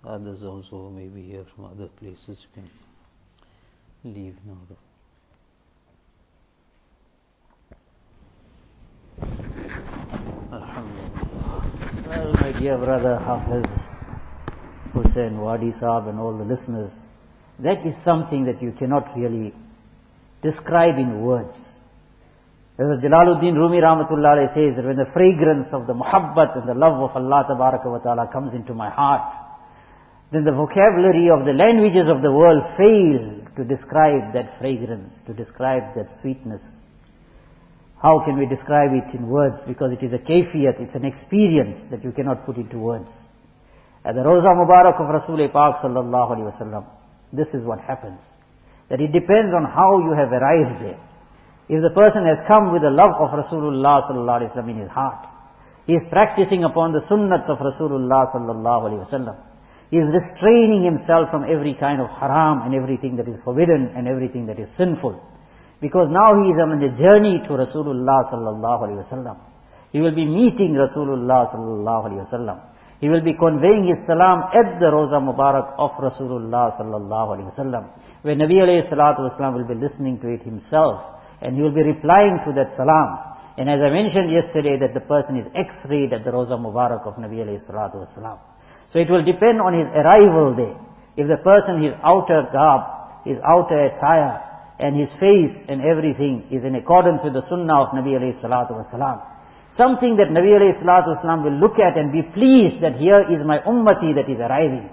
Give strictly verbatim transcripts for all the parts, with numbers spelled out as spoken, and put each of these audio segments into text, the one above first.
Others also may be here from other places. You can leave now. Alhamdulillah. Well, my dear brother Hafiz Hussain Wadi Sahab and all the listeners, that is something that you cannot really describe in words. As Jalaluddin Rumi Rahmatullah Alayhi says, that when the fragrance of the muhabbat and the love of Allah Tabaraka wa Ta'ala comes into my heart, then the vocabulary of the languages of the world fail to describe that fragrance, to describe that sweetness. How can we describe it in words? Because it is a kayfiyat, it's an experience that you cannot put into words. At the Roza Mubarak of Rasul Pak Sallallahu Alaihi Wasallam, this is what happens. That it depends on how you have arrived there. If the person has come with the love of Rasulullah Sallallahu Alaihi Wasallam in his heart, he is practicing upon the sunnats of Rasulullah Sallallahu Alaihi Wasallam. He is restraining himself from every kind of haram and everything that is forbidden and everything that is sinful. Because now he is on the journey to Rasulullah Sallallahu Alaihi Wasallam. He will be meeting Rasulullah Sallallahu Alaihi Wasallam. He will be conveying his salam at the Roza Mubarak of Rasulullah Sallallahu Alaihi Wasallam, where Nabi Alayhi Salatu Wasallam will be listening to it himself, and he will be replying to that salam. And as I mentioned yesterday, that the person is X-rayed at the Roza Mubarak of Nabi Alayhi Salatu Wasallam. So it will depend on his arrival there. If the person, his outer garb, his outer attire, and his face and everything is in accordance with the sunnah of Nabi Alayhi Salatu Wasallam, something that Nabi Alayhi Salatu Wasallam will look at and be pleased that here is my ummati that is arriving.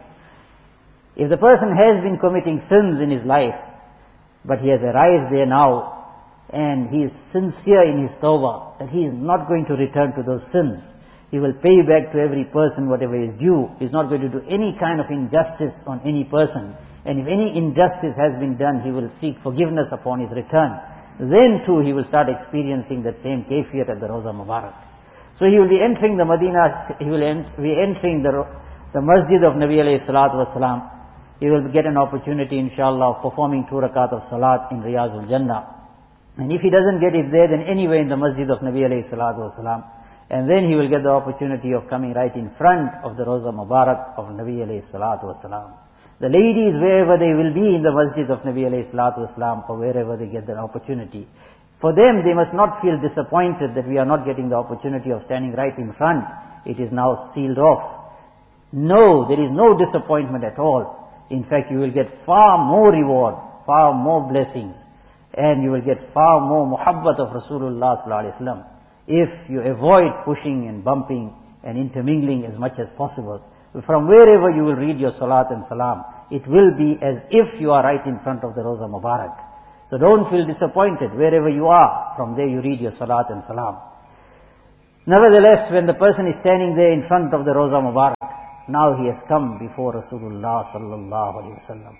If the person has been committing sins in his life, but he has arrived there now, and he is sincere in his tawbah, that he is not going to return to those sins. He will pay back to every person whatever is due. He is not going to do any kind of injustice on any person. And if any injustice has been done, he will seek forgiveness upon his return. Then too he will start experiencing that same kayfiyat at the Roza Mubarak. So he will be entering the Madinah, he will ent- be entering the, the masjid of Nabi alayhi salatu wasalam. He will get an opportunity, inshallah, of performing two rakat of salat in Riyazul Jannah. And if he doesn't get it there, then anywhere in the masjid of Nabi alayhi salatu wasalam. And then he will get the opportunity of coming right in front of the Roza Mubarak of Nabi alayhi salatu wasalam. The ladies, wherever they will be in the masjid of Nabi alayhi salatu wasalam, or wherever they get the opportunity, for them they must not feel disappointed that we are not getting the opportunity of standing right in front. It is now sealed off. No, there is no disappointment at all. In fact, you will get far more reward, far more blessings, and you will get far more muhabbat of Rasulullah sallallahu alaihi wasallam if you avoid pushing and bumping and intermingling as much as possible. From wherever you will read your salat and salam, it will be as if you are right in front of the Roza Mubarak. So don't feel disappointed wherever you are. From there you read your salat and salam. Nevertheless, when the person is standing there in front of the Roza Mubarak, now he has come before Rasulullah sallallahu alaihi wasallam.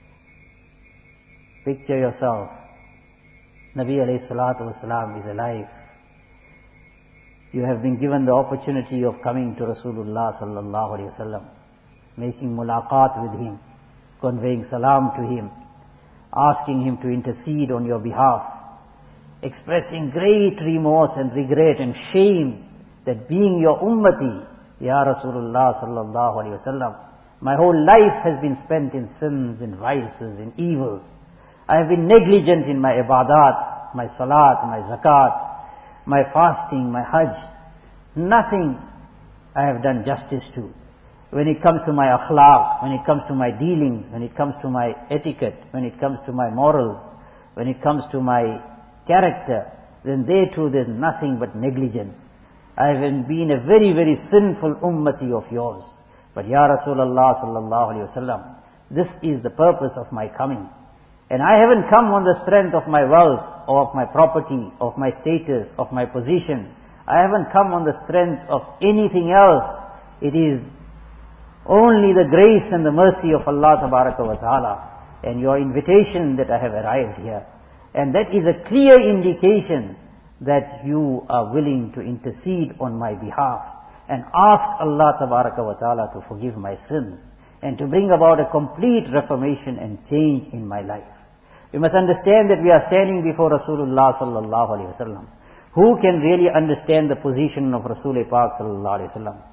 Picture yourself. Nabi alayhi salatu wasalam is alive. You have been given the opportunity of coming to Rasulullah sallallahu alaihi wasallam, making mulaqat with him, conveying salam to him, asking him to intercede on your behalf, expressing great remorse and regret and shame that being your ummati, Ya Rasulullah sallallahu alaihi wasallam, my whole life has been spent in sins, in vices, in evils. I have been negligent in my ibadat, my salat, my zakat, my fasting, my hajj. Nothing I have done justice to. When it comes to my akhlaq, when it comes to my dealings, when it comes to my etiquette, when it comes to my morals, when it comes to my character, then there too there's nothing but negligence. I have been a very, very sinful ummati of yours. But Ya Rasulullah sallallahu alaihi wasallam, this is the purpose of my coming. And I haven't come on the strength of my wealth, or of my property, of my status, of my position. I haven't come on the strength of anything else. It is only the grace and the mercy of Allah Tabaraka wa Ta'ala and your invitation that I have arrived here. And that is a clear indication that you are willing to intercede on my behalf and ask Allah Tabaraka wa Ta'ala to forgive my sins and to bring about a complete reformation and change in my life. We must understand that we are standing before Rasulullah sallallahu alaihi wasallam. Who can really understand the position of Rasul Pak sallallahu alaihi wasallam?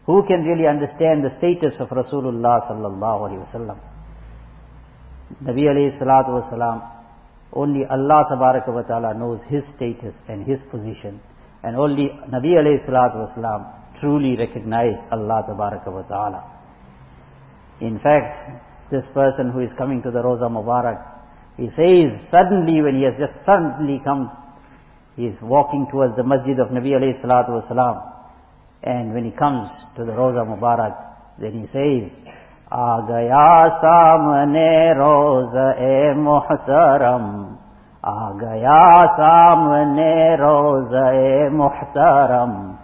Who can really understand the status of Rasulullah sallallahu alaihi wasallam? Nabi alayhi salatu wasalam, only Allah tabaraka wa ta'ala knows his status and his position, and only Nabi alayhi salatu wasalam truly recognized Allah tabaraka wa ta'ala. In fact, this person who is coming to the Roza Mubarak, he says suddenly, when he has just suddenly come, he is walking towards the masjid of Nabi alayhi salatu wasalam, and when he comes to the Roza Mubarak, then he says, "A gaya samne roza-e muhtaram, a gaya samne roza-e muhtaram,